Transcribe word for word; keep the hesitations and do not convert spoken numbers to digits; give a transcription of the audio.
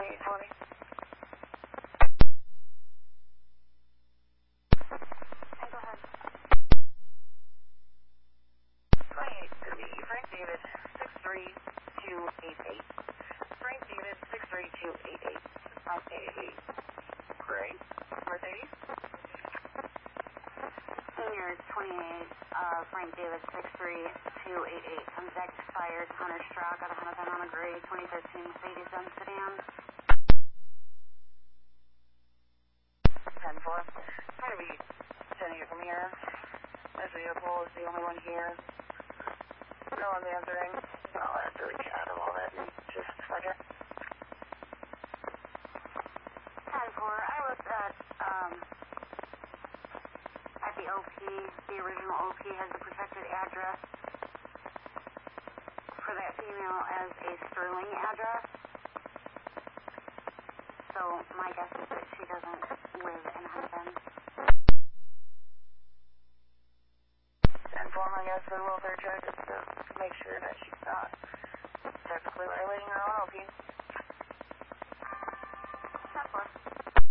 twenty-eight twenty. Hey, go ahead. twenty-eight thirty, Frank David, six three two eight eight. Frank David, six three two eight eight. five eighty-eight. Great. Mercedes? Senior twenty-eight, uh, Frank David, six three two eight eight. Comes back expired, Hunter Strock out of Hennepin on a gray, twenty thirteen Mercedes-Benz sedan. ten four. Trying to be ten eight from here. This vehicle is the only one here. No one's answering. I'll have to reach out of all that in just a second. ten four, I looked at, um, at the O P. The original O P has the protected address for that female as a Sterling address. So my guess is that she doesn't live in Hennepin. ten four, my guess for the welfare check is to make sure that she's not